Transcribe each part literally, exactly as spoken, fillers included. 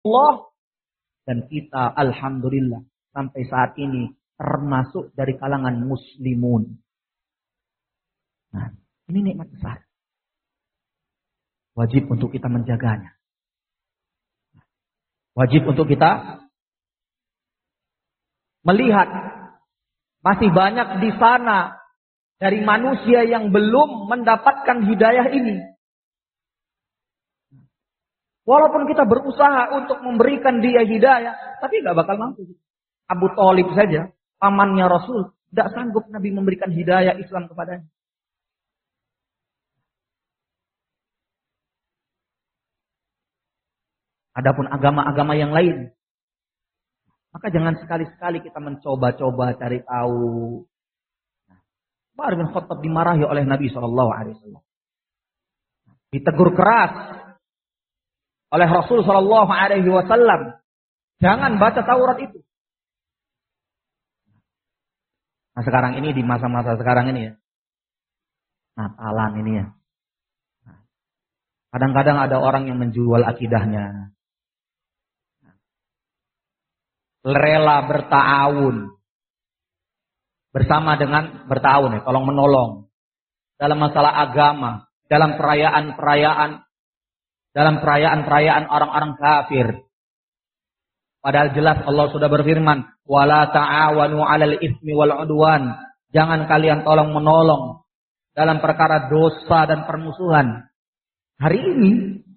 Allah. Dan kita alhamdulillah sampai saat ini termasuk dari kalangan muslimun. Nah, ini nikmat besar. Wajib untuk kita menjaganya. Wajib untuk kita melihat masih banyak di sana dari manusia yang belum mendapatkan hidayah ini. Walaupun kita berusaha untuk memberikan dia hidayah, tapi gak bakal mampu. Abu Thalib saja, pamannya Rasul, tidak sanggup Nabi memberikan hidayah Islam kepadanya. Adapun agama-agama yang lain, maka jangan sekali-sekali kita mencoba-coba cari tahu. Umar bin Khattab dimarahi oleh Nabi shallallahu alaihi wasallam. Ditegur keras oleh Rasul shallallahu alaihi wasallam. Jangan baca Taurat itu. Nah sekarang ini, di masa-masa sekarang ini ya, Natalan ini ya. Kadang-kadang ada orang yang menjual akidahnya. Rela berta'awun. Bersama dengan berta'awun ya, tolong menolong. Dalam masalah agama, dalam perayaan-perayaan, dalam perayaan-perayaan orang-orang kafir. Padahal jelas Allah sudah berfirman, wala ta'awanu 'alal itsmi wal 'udwan. Jangan kalian tolong menolong dalam perkara dosa dan permusuhan. Hari ini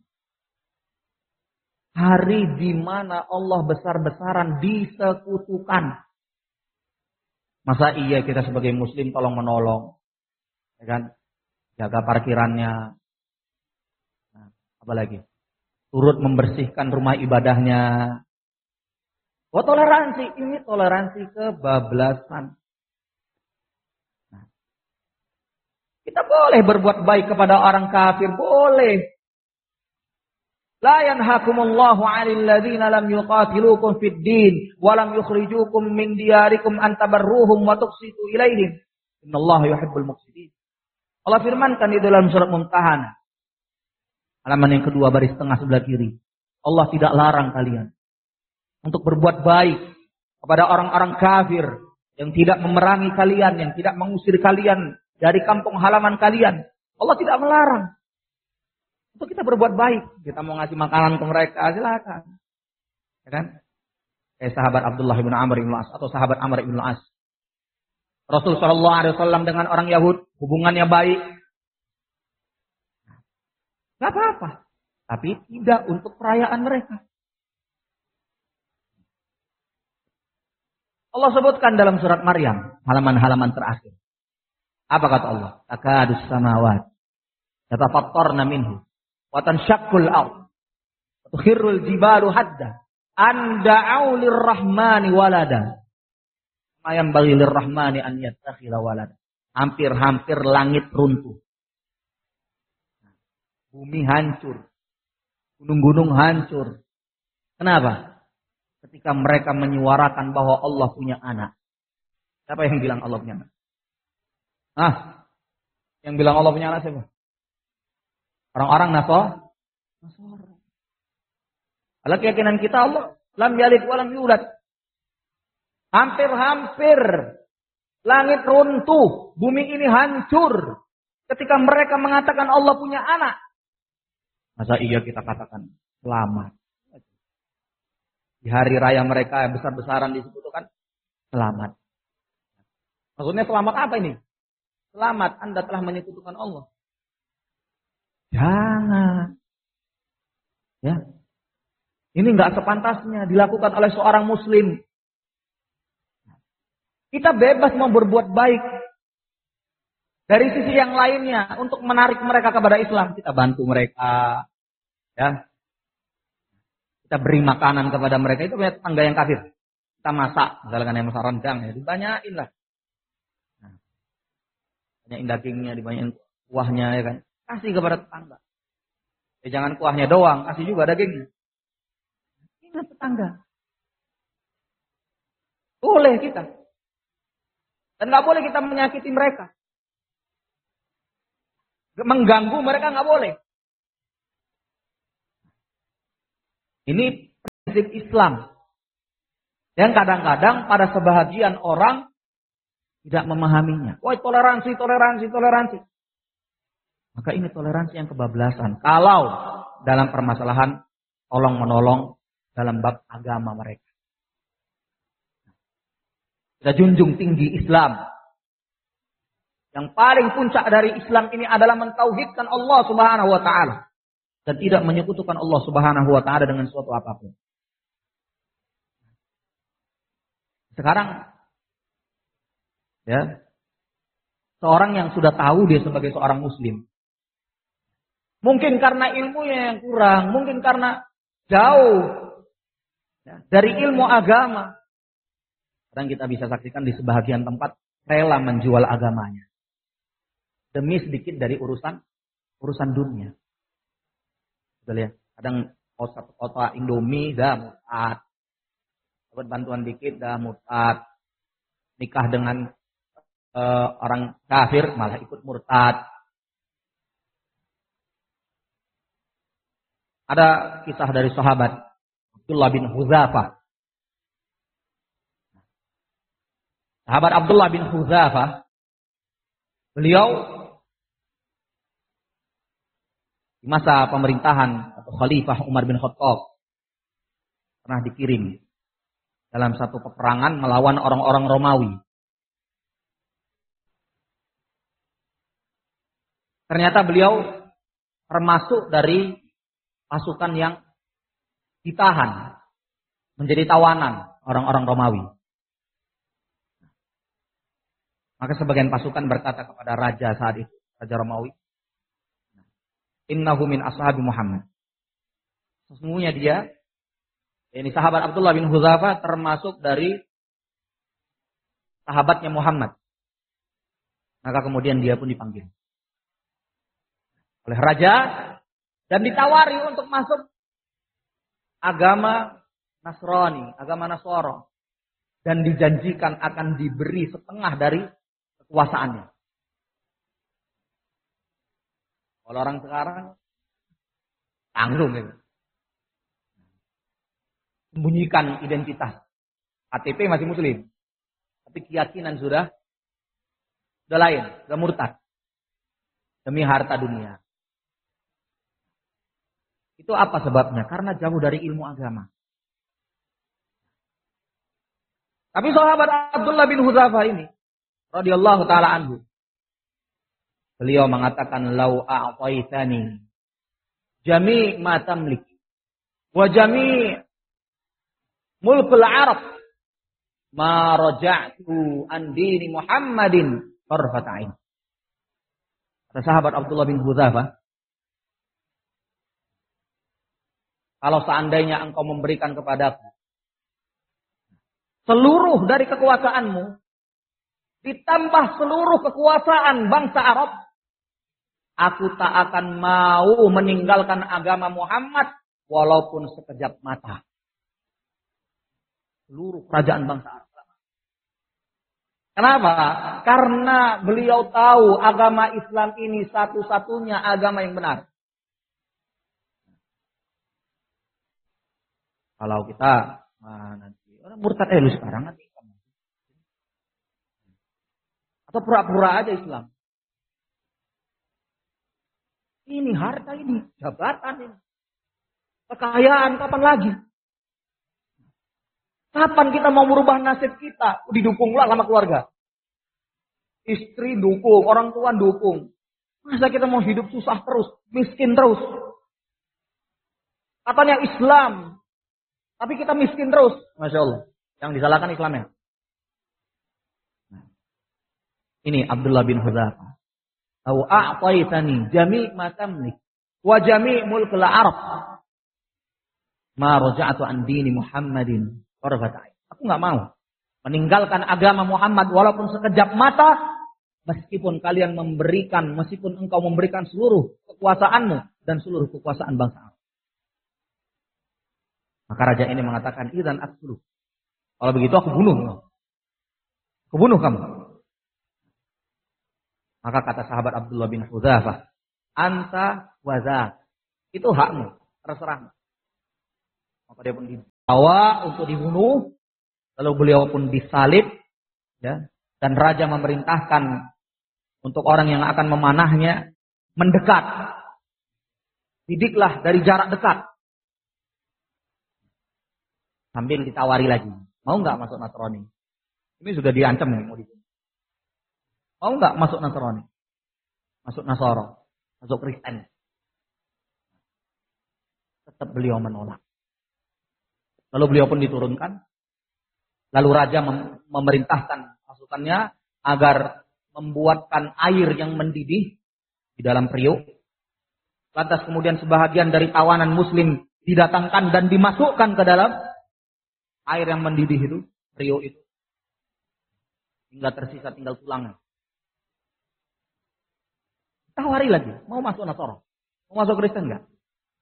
hari di mana Allah besar-besaran disekutukan. Masa iya kita sebagai muslim tolong menolong, ya kan? Jaga parkirannya. Nah, apalagi turut membersihkan rumah ibadahnya. Oh toleransi, ini toleransi kebablasan. Nah, kita boleh berbuat baik kepada orang kafir, boleh. La yanhakumullahu 'anil ladzina lam yuqatilukum fid din wa lam yukhrijukum min diyarikum an tabarruhum wa tuqsitu ilaihim. Innallaha yuhibbul muqsitin. Allah firmankan di dalam surat Mumtahanah, halaman yang kedua baris tengah sebelah kiri. Allah tidak larang kalian untuk berbuat baik kepada orang-orang kafir yang tidak memerangi kalian, yang tidak mengusir kalian dari kampung halaman kalian. Allah tidak melarang untuk kita berbuat baik. Kita mau ngasih makanan ke mereka, silakan. Ya kan? Kayak sahabat Abdullah bin Amr bin As atau sahabat Amr bin As. Rasul shallallahu alaihi wasallam dengan orang Yahud hubungannya baik. Gak apa-apa. Tapi tidak untuk perayaan mereka. Allah sebutkan dalam surat Maryam, halaman-halaman terakhir. Apa kata Allah? Takadus samawat yatafattarna minhu wa tanshaqqul ard wa tukhirrul jibalu hadda an da'u lirrahmani walada. Ma yanbaghi lirrahmani an yattakhidha walada. Hampir-hampir langit runtuh. Bumi hancur. Gunung-gunung hancur. Kenapa? Ketika mereka menyuarakan bahwa Allah punya anak. Siapa yang bilang Allah punya anak? Ah, yang bilang Allah punya anak siapa? Orang-orang Nasor. Nasor. Kalau keyakinan kita Allah lam yalid wa lam yulad. Hampir-hampir langit runtuh, bumi ini hancur ketika mereka mengatakan Allah punya anak. Masa iya kita katakan selamat? Di hari raya mereka yang besar-besaran disebutkan selamat. Maksudnya selamat apa ini? Selamat Anda telah menyekutukan Allah. Jangan. Ya. Ini enggak sepantasnya dilakukan oleh seorang muslim. Kita bebas mau berbuat baik. Dari sisi yang lainnya untuk menarik mereka kepada Islam, kita bantu mereka. Ya. Kita beri makanan kepada mereka. Itu punya tetangga yang kafir. Kita masak. Misalkan yang masak rendang. Ya, dibanyain lah. Nah, banyain dagingnya, dibanyain kuahnya. Ya kan? Kasih kepada tetangga. Ya, jangan kuahnya doang. Kasih juga dagingnya. Ingat tetangga. Boleh kita. Dan gak boleh kita menyakiti mereka. Mengganggu mereka gak boleh. Ini prinsip Islam. Yang kadang-kadang pada sebahagian orang tidak memahaminya. Wah, toleransi, toleransi, toleransi. Maka ini toleransi yang kebablasan. Kalau dalam permasalahan tolong menolong dalam bab agama mereka. Kita junjung tinggi Islam. Yang paling puncak dari Islam ini adalah mentauhidkan Allah Subhanahu wa taala dan tidak menyekutukan Allah Subhanahu wa taala dengan suatu apapun. Sekarang ya, seorang yang sudah tahu dia sebagai seorang muslim, mungkin karena ilmunya yang kurang, mungkin karena jauh ya, dari ilmu agama. Kadang kita bisa saksikan di sebahagian tempat rela menjual agamanya demi sedikit dari urusan urusan dunia. Betul ya? Kadang satu kota Indomie dah murtad, dapat bantuan dikit dah murtad, nikah dengan uh, orang kafir malah ikut murtad. Ada kisah dari sahabat Abdullah bin Hudzafah. Sahabat Abdullah bin Hudzafah, beliau di masa pemerintahan atau Khalifah Umar bin Khattab pernah dikirim dalam satu peperangan melawan orang-orang Romawi. Ternyata beliau termasuk dari pasukan yang ditahan menjadi tawanan orang-orang Romawi. Maka sebagian pasukan berkata kepada raja saat itu, Raja Romawi, innahu min ashabi Muhammad. Sesungguhnya dia, ini sahabat Abdullah bin Hudzafah termasuk dari sahabatnya Muhammad. Maka kemudian dia pun dipanggil oleh raja dan ditawari untuk masuk agama Nasrani, agama Nasara, dan dijanjikan akan diberi setengah dari kekuasaannya. Kalau orang sekarang tanggung gitu. Sembunyikan identitas. K T P masih muslim. Tapi keyakinan sudah sudah lain, sudah murtad. Demi harta dunia. Itu apa sebabnya? Karena jauh dari ilmu agama. Tapi sahabat Abdullah bin Hudzafah ini radhiyallahu taala anhu, beliau mengatakan, lau a'taitani jami' ma tamlik wa jami' mulkul Arab ma raja'tu an dini Muhammadin tarfata'in. Kata sahabat Abdullah bin Hudzafah, kalau seandainya engkau memberikan kepadaku seluruh dari kekuasaanmu, ditambah seluruh kekuasaan bangsa Arab, aku tak akan mau meninggalkan agama Muhammad walaupun sekejap mata. Seluruh kerajaan bangsa Arab. Kenapa? Karena beliau tahu agama Islam ini satu-satunya agama yang benar. Kalau kita nah, nanti orang murtad eh lu sekarang nanti atau pura-pura aja Islam. Ini harta ini, jabatan ini, kekayaan kapan lagi? Kapan kita mau merubah nasib kita? Didukunglah sama keluarga. Istri dukung, orang tua dukung. Masa kita mau hidup susah terus, miskin terus? Katanya Islam, tapi kita miskin terus. Masya Allah. Yang disalahkan Islamnya. Ini Abdullah bin Hudzafah. Au a'taitani jami' ma tamlik wa jami' mulkul Arab ma raja'tu an dini Muhammadin qarfata'in. Aku enggak mau meninggalkan agama Muhammad walaupun sekejap mata, meskipun kalian memberikan, meskipun engkau memberikan seluruh kekuasaanmu dan seluruh kekuasaan bangsa Arab. Maka raja ini mengatakan, "Idzan aqtulu." Kalau begitu aku bunuh. Aku bunuh kamu. Maka kata sahabat Abdullah bin Hudzafah, anta wazak. Itu hakmu, terserah. Maka dia pun bawa untuk dibunuh, lalu beliau pun disalib, ya, dan raja memerintahkan untuk orang yang akan memanahnya mendekat. Didiklah dari jarak dekat. Sambil ditawari lagi. Mau nggak masuk Nasrani? Ini sudah diancam nih mau dibunuh. Mau nggak masuk Nasrani? Masuk Nasoro, masuk Kristen. Tetap beliau menolak. Lalu beliau pun diturunkan. Lalu raja mem- memerintahkan pasukannya agar membuatkan air yang mendidih di dalam periuk. Lantas kemudian sebahagian dari tawanan muslim didatangkan dan dimasukkan ke dalam air yang mendidih itu, periuk itu. Hingga tersisa tinggal tulangnya. Tawari lagi, mau masuk Nasara? Mau masuk Kristen enggak?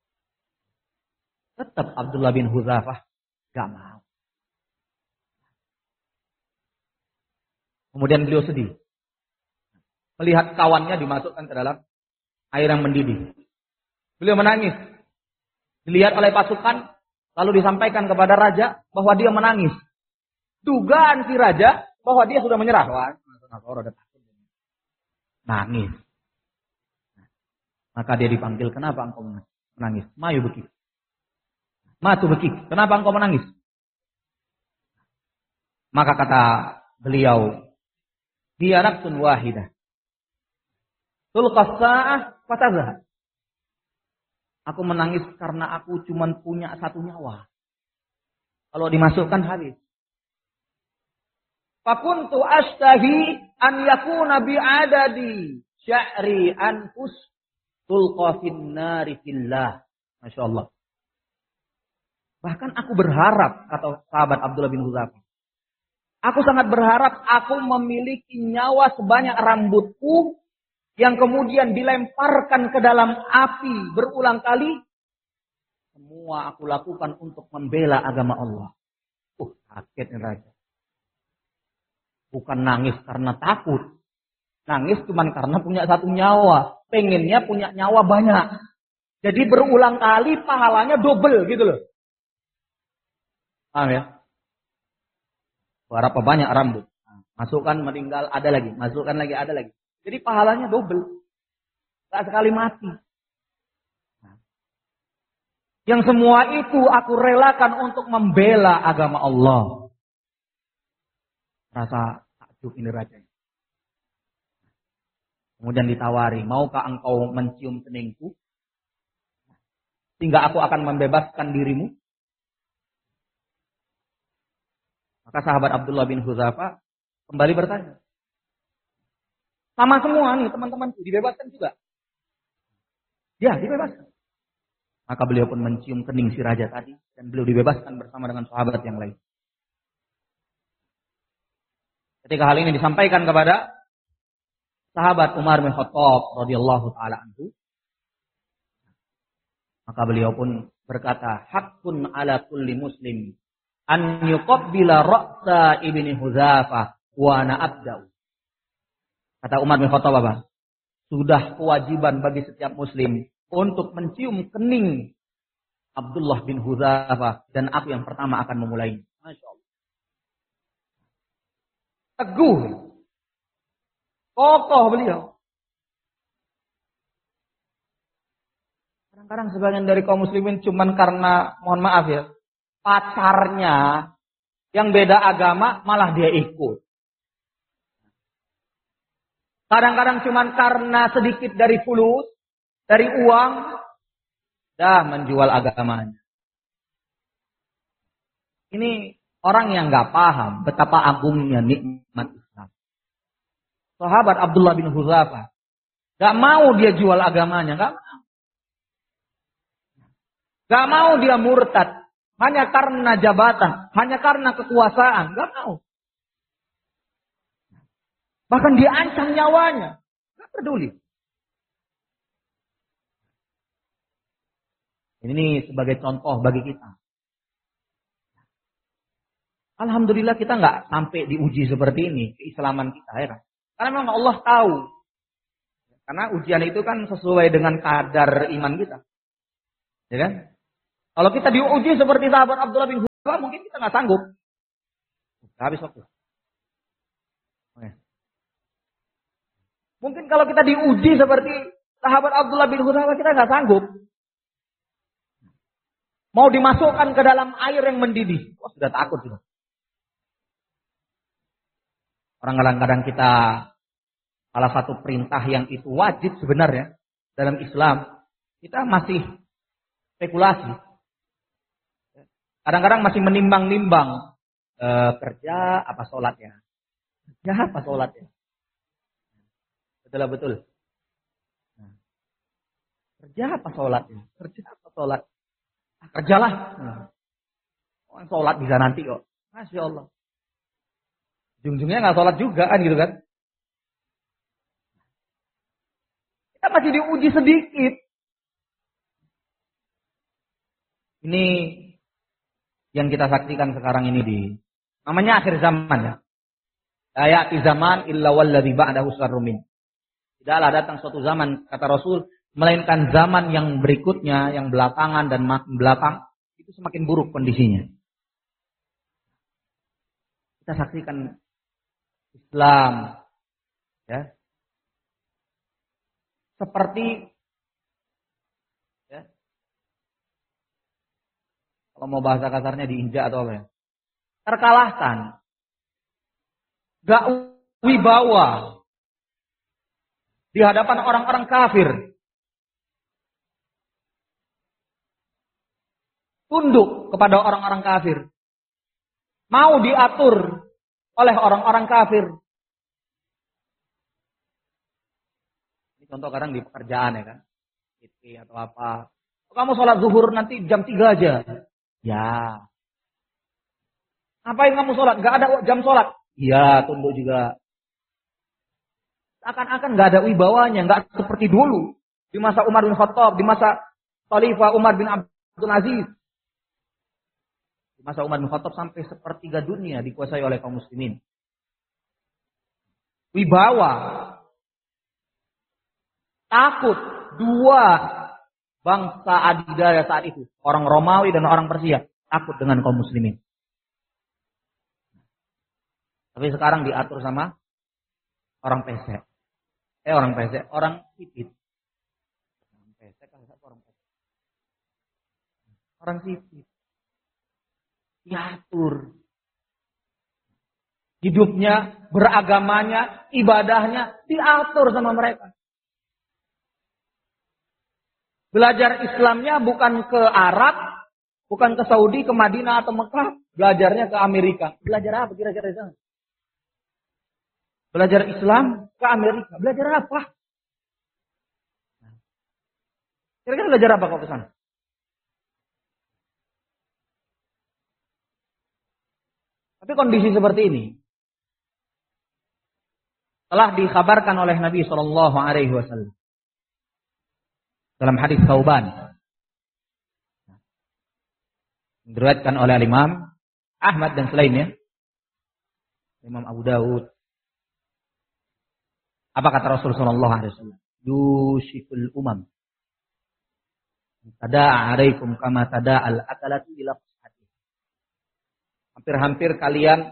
Tetap Abdullah bin Hudzafah enggak mau. Kemudian beliau sedih. Melihat kawannya dimasukkan ke dalam air yang mendidih. Beliau menangis. Dilihat oleh pasukan, lalu disampaikan kepada raja bahwa dia menangis. Dugaan si raja bahwa dia sudah menyerah. Wah, nangis. Maka dia dipanggil, kenapa engkau menangis? Mayu bekik. Matu bekik, kenapa engkau menangis? Maka kata beliau, dia nafsun wahidah. Tulqas sa'ah fatazah. Aku menangis karena aku cuma punya satu nyawa. Kalau dimasukkan habis. Fakuntu astahi an yakuna bi'adadi sya'ri anfus tulqa fin nari fillah. Masya Allah. Bahkan aku berharap, kata sahabat Abdullah bin Hudzafah, aku sangat berharap aku memiliki nyawa sebanyak rambutku yang kemudian dilemparkan ke dalam api berulang kali. Semua aku lakukan untuk membela agama Allah. Uh, sakit nih raja. Bukan nangis karena takut. Nangis cuma karena punya satu nyawa. Pengennya punya nyawa banyak. Jadi berulang kali pahalanya double gitu loh. Paham ya? Berapa banyak rambut. Masukkan meninggal ada lagi. Masukkan lagi ada lagi. Jadi pahalanya double. Gak sekali mati. Yang semua itu aku relakan untuk membela agama Allah. Rasa takjub ini raja. Kemudian ditawari, maukah engkau mencium keningku? Sehingga aku akan membebaskan dirimu. Maka sahabat Abdullah bin Hudzafah kembali bertanya. Sama semua nih teman-temanku, dibebaskan juga. Ya, dibebaskan. Maka beliau pun mencium kening si raja tadi. Dan beliau dibebaskan bersama dengan sahabat yang lain. Ketika hal ini disampaikan kepada sahabat Umar bin Khattab radhiyallahu taala anhu, maka beliau pun berkata, "Haqqun ala kulli muslim an yuqabbila ra'sa ibni Hudzafah wa ana abda'u." Kata Umar bin Khattab apa? Sudah kewajiban bagi setiap muslim untuk mencium kening Abdullah bin Hudzafah dan aku yang pertama akan memulai. Masya Allah. Teguh. Kokoh beliau. Kadang-kadang sebagian dari kaum muslimin cuman karena, mohon maaf ya, pacarnya yang beda agama malah dia ikut. Kadang-kadang cuman karena sedikit dari fulus, dari uang, dah menjual agamanya. Ini orang yang gak paham betapa agungnya nikmat Islam. Sahabat Abdullah bin Hudzafah gak mau dia jual agamanya, gak mau. Gak mau dia murtad hanya karena jabatan, hanya karena kekuasaan, gak mau. Bahkan dia ancam nyawanya, gak peduli. Ini sebagai contoh bagi kita. Alhamdulillah kita nggak sampai diuji seperti ini keislaman kita, ya kan? Karena memang Allah tahu. Karena ujian itu kan sesuai dengan kadar iman kita, ya kan? Kalau kita diuji seperti sahabat Abdullah bin mungkin kita nggak sanggup. Habis waktu. Oke. Mungkin kalau kita diuji seperti sahabat Abdullah bin Hudzafah, kita nggak sanggup. Mau dimasukkan ke dalam air yang mendidih. Oh, sudah takut sudah. Orang kadang-kadang kita, salah satu perintah yang itu wajib sebenarnya dalam Islam, kita masih spekulasi. Kadang-kadang masih menimbang-nimbang e, kerja apa sholatnya, kerja apa sholatnya. Betul betul. Nah, kerja apa sholatnya, kerja apa sholat. Ah, kerjalah. Nah, orang sholat bisa nanti kok. Masya Allah. Ujung-ujungnya nggak sholat juga kan gitu kan. Kita masih diuji sedikit. Ini yang kita saksikan sekarang ini di namanya akhir zaman ya. Ayati zaman illa walladzi ba'dahu syarrun min. Tidaklah datang suatu zaman kata Rasul melainkan zaman yang berikutnya, yang belakangan dan makin belakang itu semakin buruk kondisinya. Kita saksikan Islam ya. Seperti ya. Kalau mau bahasa kasarnya diinjak atau apa ya? Terkalahkan. Gak wibawa di hadapan orang-orang kafir. Tunduk kepada orang-orang kafir. Mau diatur oleh orang-orang kafir. Ini contoh kadang di pekerjaan ya kan. I T atau apa. Kamu sholat zuhur nanti jam tiga aja. Ya. Ngapain kamu sholat? Gak ada jam sholat. Iya, tunduk juga. Akan-akan gak ada wibawanya. Gak seperti dulu. Di masa Umar bin Khattab. Di masa Khalifah Umar bin Abdul Aziz. Di masa Umar bin Khattab sampai sepertiga dunia dikuasai oleh kaum muslimin. Wibawa. Takut. Dua bangsa adidaya saat itu. Orang Romawi dan orang Persia. Takut dengan kaum muslimin. Tapi sekarang diatur sama orang pesek. Eh orang pesek, orang sipit. Orang pesek kan orang pesek. Orang sipit. Diatur. Hidupnya, beragamanya, ibadahnya diatur sama mereka. Belajar Islamnya bukan ke Arab, bukan ke Saudi, ke Madinah atau Mekah, belajarnya ke Amerika. Belajar apa kira-kira di sana? Belajar Islam ke Amerika. Belajar apa? Kira-kira belajar apa kau ke sana? Tapi kondisi seperti ini telah dikhabarkan oleh Nabi Shallallahu Alaihi Wasallam dalam hadis Tsauban, diriwayatkan oleh Imam Ahmad dan selainnya, Imam Abu Dawud. Apa kata Rasul Shallallahu Alaihi Wasallam? Yushikul umam tada'a alaikum kama tada'al akalatu ila qas'ati. Hampir-hampir kalian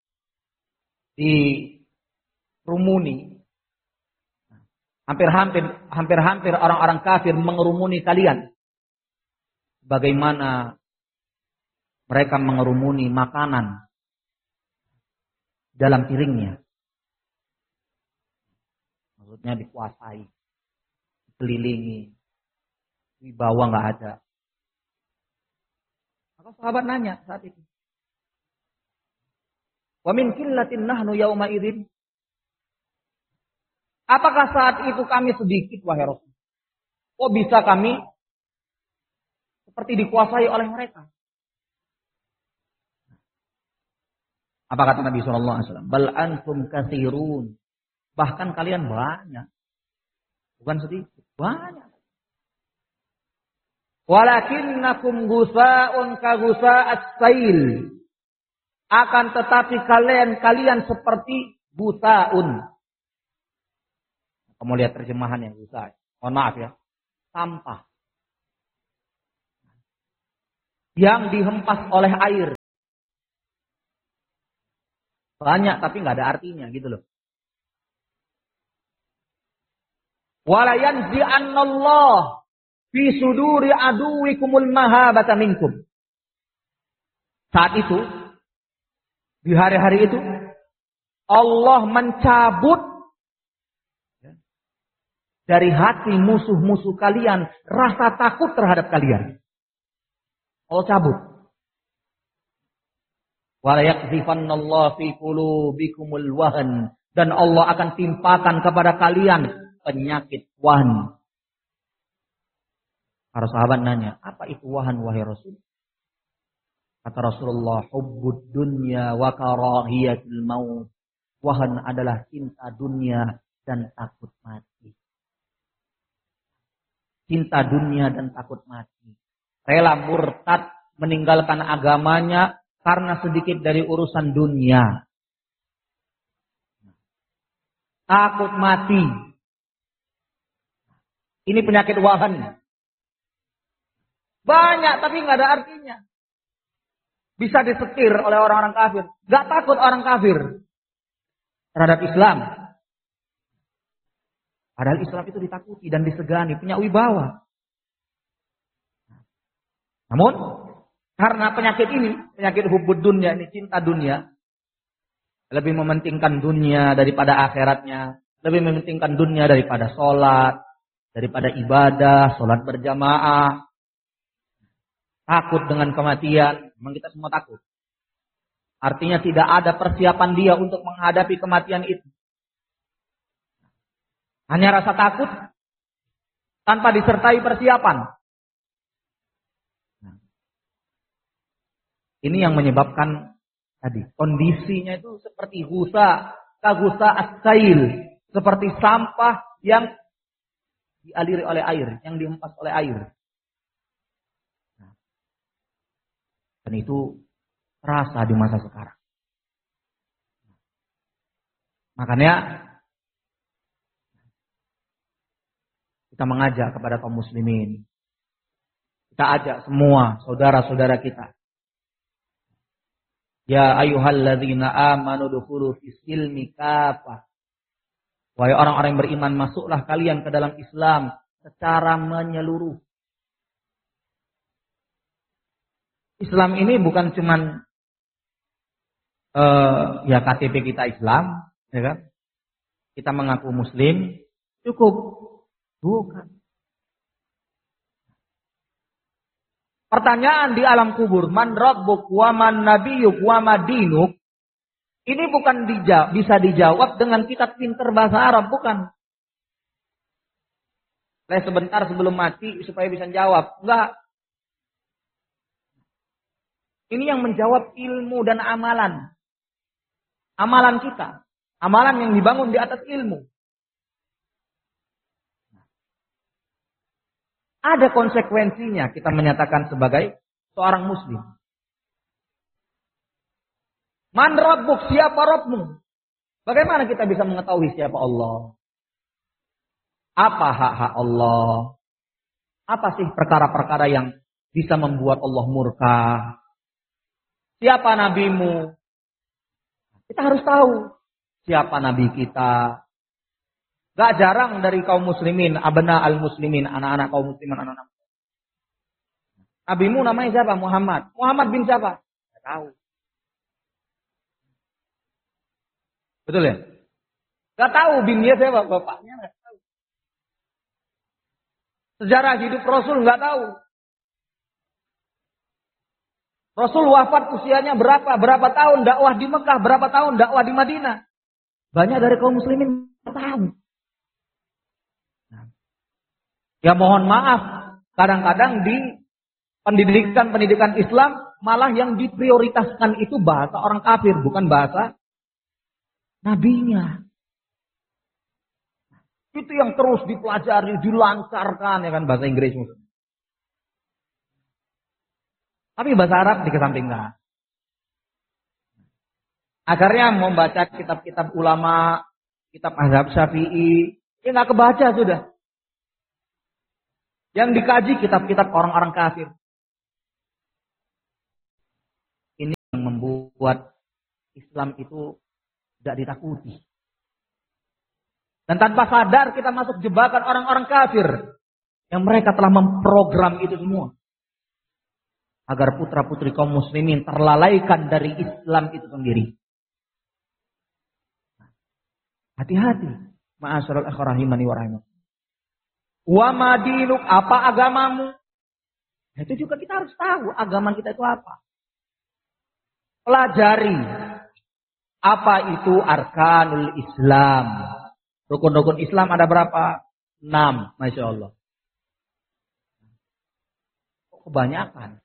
dirumuni. Hampir-hampir hampir-hampir orang-orang kafir mengerumuni kalian. Bagaimana mereka mengerumuni makanan dalam piringnya. Maksudnya dikuasai, dikelilingi, wibawa nggak ada. Maka sahabat nanya saat itu, wa min qillatin nahnu yauma idzin. Apakah saat itu kami sedikit wahai Rasul? Kok bisa kami seperti dikuasai oleh mereka? Apa kata Nabi Shallallahu Alaihi Wasallam? Bal antum katsirun. Bahkan kalian banyak. Bukan sedikit, banyak. Walakinnakum gusa'un ka gusa'as sail. Akan tetapi kalian kalian seperti gusa'un. Kamu lihat terjemahannya gusa'. Mohon maaf ya. Sampah yang dihempas oleh air. Banyak tapi nggak ada artinya gitu loh. Wala yanzi'annallah fi suduri aduwikumul mahabata minkum. Saat itu, di hari-hari itu, Allah mencabut dari hati musuh-musuh kalian rasa takut terhadap kalian. Allah cabut. Wala yakzifannallahu fi qulubikumul wahan, dan Allah akan timpakan kepada kalian penyakit wahan. Para sahabat nanya, apa itu wahan wahai Rasul? Kata Rasulullah, hubbud dunya wa karahiyatul maut. Wahan adalah cinta dunia dan takut mati. Cinta dunia dan takut mati. Rela murtad meninggalkan agamanya karena sedikit dari urusan dunia. Takut mati. Ini penyakit wahan. Banyak tapi nggak ada artinya. Bisa disetir oleh orang-orang kafir. Gak takut orang kafir terhadap Islam. Padahal Islam itu ditakuti dan disegani, punya wibawa. Namun, karena penyakit ini, penyakit hubbud dunya, ini cinta dunia, lebih mementingkan dunia daripada akhiratnya, lebih mementingkan dunia daripada sholat, daripada ibadah, sholat berjamaah, takut dengan kematian. Memang kita semua takut. Artinya tidak ada persiapan dia untuk menghadapi kematian itu. Hanya rasa takut tanpa disertai persiapan. Nah, ini yang menyebabkan tadi kondisinya itu seperti husa, kagusa as-sail, seperti sampah yang dialiri oleh air, yang dihempas oleh air. Nah, dan itu terasa di masa sekarang. Makanya kita mengajak kepada kaum muslimin. Kita ajak semua saudara-saudara kita. Ya ayyuhalladzina amanu dukhulu fis silmi kafah. Wahai orang-orang yang beriman, masuklah kalian ke dalam Islam secara menyeluruh. Islam ini bukan cuman uh, ya K T P kita Islam, ya kan? Kita mengaku muslim, cukup. Bukan. Pertanyaan di alam kubur, man rabbuk wa man nabiyyuk wa ma dinuk, ini bukan dijawab, bisa dijawab dengan kitab pinter bahasa Arab, bukan. Les sebentar sebelum mati supaya bisa jawab. Enggak. Ini yang menjawab ilmu dan amalan. Amalan kita. Amalan yang dibangun di atas ilmu. Ada konsekuensinya kita menyatakan sebagai seorang muslim. Man rabbuk, siapa Rabbmu? Bagaimana kita bisa mengetahui siapa Allah? Apa hak-hak Allah? Apa sih perkara-perkara yang bisa membuat Allah murka? Siapa nabimu? Kita harus tahu siapa nabi kita. Gak jarang dari kaum muslimin, abna al-muslimin, anak-anak kaum muslimin, anak-anak. Nabimu namanya siapa? Muhammad. Muhammad bin siapa? Gak tahu. Betul ya? Gak tahu bin dia siapa? Bapaknya gak tahu. Sejarah hidup Rasul gak tahu. Rasul wafat usianya berapa? Berapa tahun dakwah di Mekah? Berapa tahun dakwah di Madinah? Banyak dari kaum muslimin gak tahu. Ya mohon maaf, kadang-kadang di pendidikan-pendidikan Islam malah yang diprioritaskan itu bahasa orang kafir, bukan bahasa nabinya. Itu yang terus dipelajari, dilancarkan, ya kan, bahasa Inggris. Tapi bahasa Arab dikesampingkan. Akhirnya membaca kitab-kitab ulama, kitab mazhab Syafi'i, ya nggak kebaca sudah. Yang dikaji kitab-kitab orang-orang kafir. Ini yang membuat Islam itu Tidak ditakuti. Dan tanpa sadar kita masuk jebakan orang-orang kafir. Yang mereka telah memprogram itu semua. Agar putra-putri kaum muslimin terlalaikan dari Islam itu sendiri. Hati-hati. Ma'asyiral ikhwah rahimani wa rahimakumullah. Wa madinuk, apa agamamu? Itu juga kita harus tahu agama kita itu apa. Pelajari. Apa itu arkanul Islam? Rukun-rukun Islam ada berapa? Enam. Masya Allah. Kebanyakan.